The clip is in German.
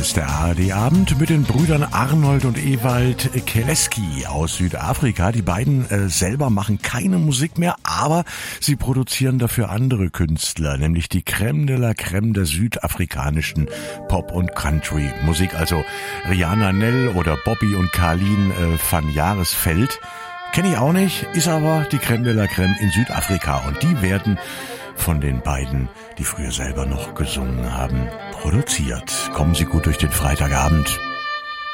ist der ARD-Abend mit den Brüdern Arnold und Ewald Keleski aus Südafrika. Die beiden selber machen keine Musik mehr, aber sie produzieren dafür andere Künstler, nämlich die Crème de la Crème der südafrikanischen Pop- und Country-Musik. Also Rihanna Nel oder Bobby und Carlin van Jahresveld. Kenne ich auch nicht, ist aber die Crème de la Crème in Südafrika. Und die werden von den beiden, die früher selber noch gesungen haben, produziert. Kommen Sie gut durch den Freitagabend.